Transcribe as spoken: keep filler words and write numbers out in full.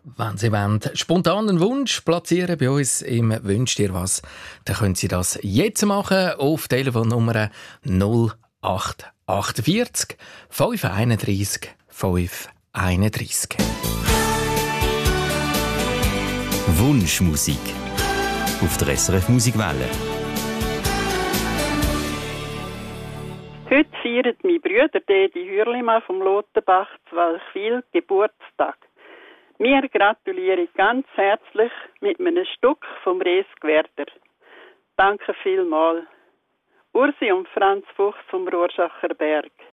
Wenn Sie wollen, spontan einen Wunsch platzieren bei uns im «Wünsch dir was», dann können Sie das jetzt machen auf Telefonnummer null acht achtundvierzig fünf einunddreißig fünf einunddreißig. Wunschmusik auf der S R F Musikwelle. Heute feiert mein Bruder Dedi Hürlimann vom Lotenbach zu Walchwil Geburtstag. Wir gratulieren ganz herzlich mit einem Stück vom Resgwerder. Danke vielmals. Ursi und Franz Fuchs vom Rorschacher Berg.